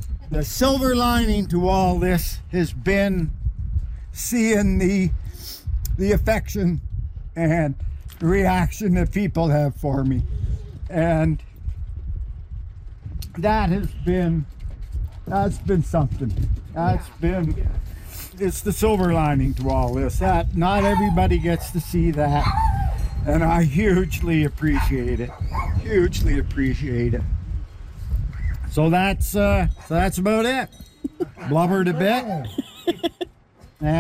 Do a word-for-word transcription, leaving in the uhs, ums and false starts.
the silver lining to all this has been seeing the the affection and reaction that people have for me, and that has been that's been something. That's been it's the silver lining to all this. That not everybody gets to see that, and I hugely appreciate it. Hugely appreciate it. So that's uh, so that's about it. Blubbered a bit.